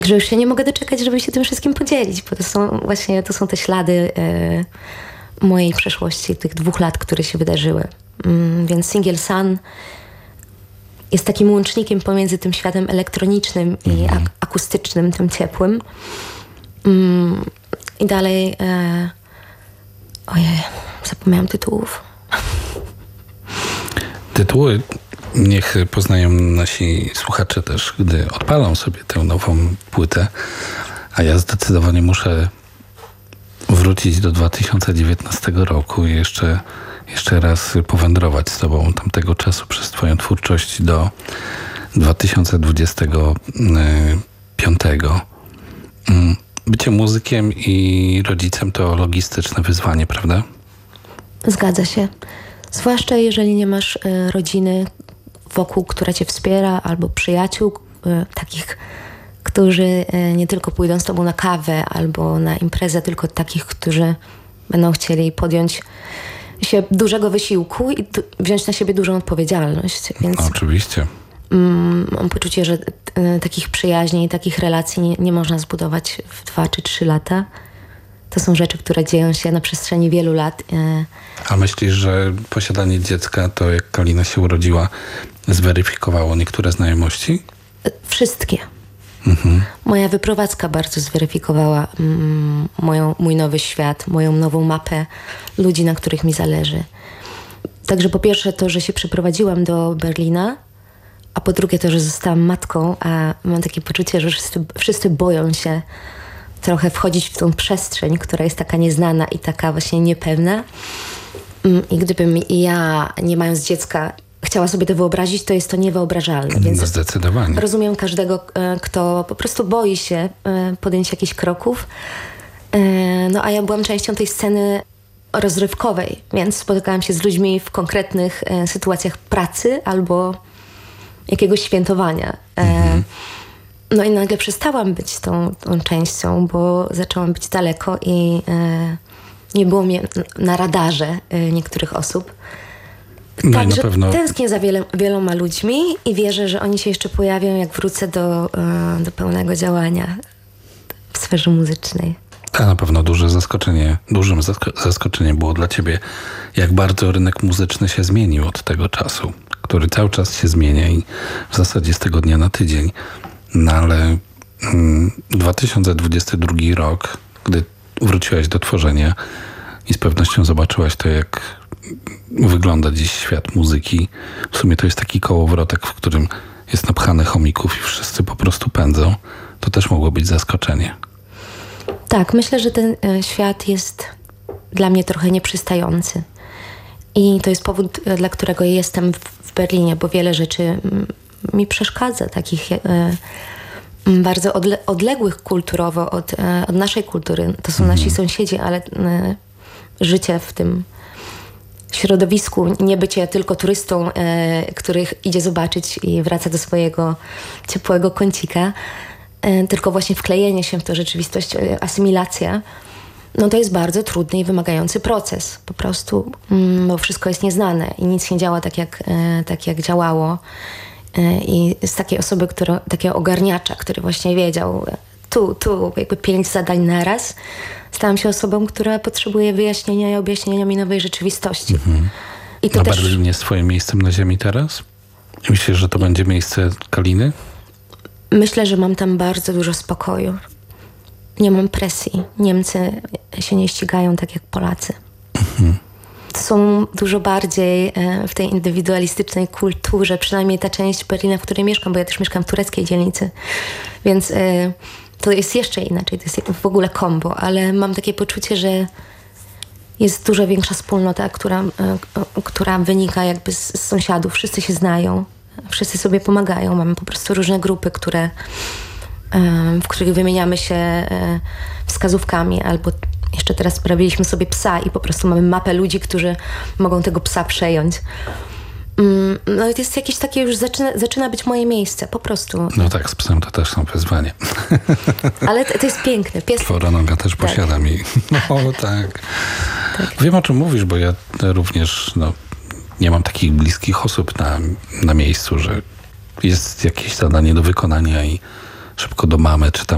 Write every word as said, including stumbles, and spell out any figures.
że już się nie mogę doczekać, żeby się tym wszystkim podzielić, bo to są właśnie to są te ślady e, mojej przeszłości, tych dwóch lat, które się wydarzyły. Mm, więc Single Sun jest takim łącznikiem pomiędzy tym światem elektronicznym i Mhm. ak- akustycznym, tym ciepłym. Mm, I dalej... E, ojej, zapomniałam tytułów. Tytuły niech poznają nasi słuchacze też, gdy odpalą sobie tę nową płytę. A ja zdecydowanie muszę wrócić do dwa tysiące dziewiętnastego roku i jeszcze, jeszcze raz powędrować z tobą tamtego czasu przez twoją twórczość do dwa tysiące dwudziestego piątego. Bycie muzykiem i rodzicem to logistyczne wyzwanie, prawda? Zgadza się. Zwłaszcza jeżeli nie masz e, rodziny wokół, która cię wspiera, albo przyjaciół e, takich, którzy e, nie tylko pójdą z tobą na kawę albo na imprezę, tylko takich, którzy będą chcieli podjąć się dużego wysiłku i d- wziąć na siebie dużą odpowiedzialność. Więc Oczywiście. mm, mam poczucie, że e, takich przyjaźni i takich relacji nie, nie można zbudować w dwa czy trzy lata. To są rzeczy, które dzieją się na przestrzeni wielu lat. E, A myślisz, że posiadanie dziecka, to jak Kalina się urodziła, zweryfikowało niektóre znajomości? Wszystkie. Mhm. Moja wyprowadzka bardzo zweryfikowała mm, moją, mój nowy świat, moją nową mapę ludzi, na których mi zależy. Także po pierwsze to, że się przeprowadziłam do Berlina, a po drugie to, że zostałam matką, a mam takie poczucie, że wszyscy, wszyscy boją się trochę wchodzić w tą przestrzeń, która jest taka nieznana i taka właśnie niepewna. Mm, I gdybym ja, nie mając dziecka, chciała sobie to wyobrazić, to jest to niewyobrażalne. Więc Zdecydowanie. rozumiem każdego, e, kto po prostu boi się e, podjąć jakichś kroków. E, No a ja byłam częścią tej sceny rozrywkowej, więc spotykałam się z ludźmi w konkretnych e, sytuacjach pracy albo jakiegoś świętowania. E, Mhm. No i nagle przestałam być tą, tą częścią, bo zaczęłam być daleko i e, nie było mnie na radarze e, niektórych osób. No i na Także pewno tęsknię za wiele, wieloma ludźmi i wierzę, że oni się jeszcze pojawią, jak wrócę do, e, do pełnego działania w sferze muzycznej. A na pewno duże zaskoczenie, dużym zasko- zaskoczeniem było dla ciebie, jak bardzo rynek muzyczny się zmienił od tego czasu, który cały czas się zmienia i w zasadzie z tego dnia na tydzień. No ale mm, dwa tysiące dwudziesty drugi rok, gdy wróciłaś do tworzenia i z pewnością zobaczyłaś to, jak wygląda dziś świat muzyki. W sumie to jest taki kołowrotek, w którym jest napchane chomików i wszyscy po prostu pędzą. To też mogło być zaskoczenie. Tak, myślę, że ten e, świat jest dla mnie trochę nieprzystający. I to jest powód, e, dla którego jestem w, w Berlinie, bo wiele rzeczy mm, mi przeszkadza, takich e, m, bardzo odle- odległych kulturowo od, e, od naszej kultury. To są nasi sąsiedzi, ale e, życie w tym środowisku, nie bycie tylko turystą, e, których idzie zobaczyć i wraca do swojego ciepłego kącika, e, tylko właśnie wklejenie się w tę rzeczywistość, e, asymilacja, no to jest bardzo trudny i wymagający proces. Po prostu, mm, bo wszystko jest nieznane i nic nie działa tak, jak, e, tak jak działało. E, I z takiej osoby, która, takiego ogarniacza, który właśnie wiedział, e, tu, tu, jakby pięć zadań naraz, stałam się osobą, która potrzebuje wyjaśnienia i objaśnienia mi nowej rzeczywistości. Mhm. I to A też Berlin jest twoim miejscem na ziemi teraz? Myślisz, że to będzie miejsce Kaliny? myślę, że mam tam bardzo dużo spokoju. Nie mam presji. Niemcy się nie ścigają tak jak Polacy. Mhm. Są dużo bardziej e, w tej indywidualistycznej kulturze, przynajmniej ta część Berlina, w której mieszkam, bo ja też mieszkam w tureckiej dzielnicy. Więc e, to jest jeszcze inaczej, to jest w ogóle kombo, ale mam takie poczucie, że jest dużo większa wspólnota, która, e, która wynika jakby z, z sąsiadów. Wszyscy się znają, wszyscy sobie pomagają. Mamy po prostu różne grupy, które, e, w których wymieniamy się e, wskazówkami, albo jeszcze teraz sprawiliśmy sobie psa i po prostu mamy mapę ludzi, którzy mogą tego psa przejąć. Mm, no i to jest jakieś takie już, zaczyna, zaczyna być moje miejsce, po prostu. No tak, z psem to też są wyzwania. Ale to, to jest piękne. Pies... Czworonoga też Tak. posiadam i no tak. Tak. Wiem, o czym mówisz, bo ja również no, nie mam takich bliskich osób na, na miejscu, że jest jakieś zadanie do wykonania i szybko do mamy, czy tam